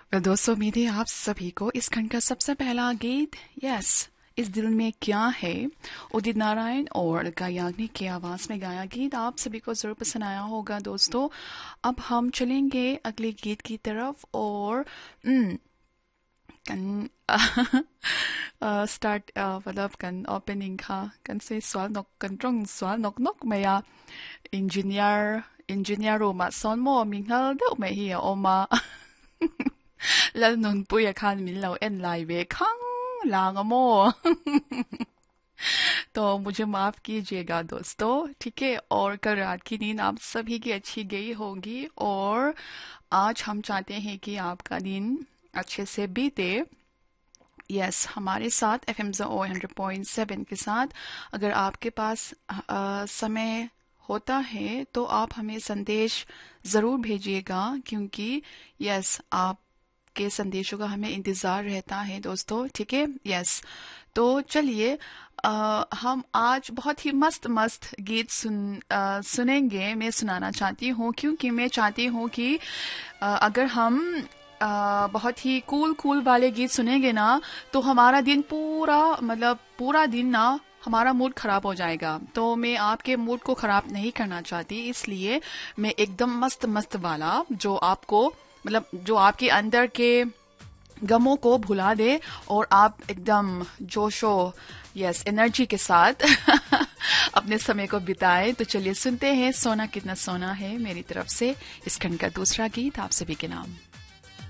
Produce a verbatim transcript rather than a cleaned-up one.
तो दोस्तों, उम्मीद है आप सभी को इस खंड का सबसे पहला गीत यस इस दिल में क्या है उदित नारायण और अलका याग्निक की आवाज में गाया गीत आप सभी को जरूर पसंद आया होगा। दोस्तों, अब हम चलेंगे अगले गीत की तरफ और हम्म, कन स्टार्ट मतलब कन ओपनिंग का कन से स्वाल नोक कन trong स्वाल नोक नोक maya engineer engineer ro ma son mo ming hal de me hi o ma lal nun pu ya khan min lo en lai ve khang lang mo तो मुझे माफ कीजिएगा दोस्तों, ठीक है। और कल रात की नींद आप सभी की अच्छी गई होगी और आज हम चाहते हैं कि आपका दिन अच्छे से बीते। यस yes, हमारे साथ F M O hundred point seven के साथ अगर आपके पास आ, समय होता है तो आप हमें संदेश ज़रूर भेजिएगा, क्योंकि यस आपके संदेशों का हमें इंतज़ार रहता है दोस्तों, ठीक है। यस, तो चलिए आ, हम आज बहुत ही मस्त मस्त गीत सुन आ, सुनेंगे। मैं सुनाना चाहती हूँ क्योंकि मैं चाहती हूँ कि आ, अगर हम आ, बहुत ही कूल कूल वाले गीत सुनेंगे ना तो हमारा दिन पूरा मतलब पूरा दिन ना हमारा मूड खराब हो जाएगा। तो मैं आपके मूड को खराब नहीं करना चाहती, इसलिए मैं एकदम मस्त मस्त वाला जो आपको मतलब जो आपके अंदर के गमों को भुला दे और आप एकदम जोशो यस एनर्जी के साथ अपने समय को बिताए। तो चलिए सुनते हैं सोना कितना सोना है मेरी तरफ से इस खंड का दूसरा गीत आप सभी के नाम।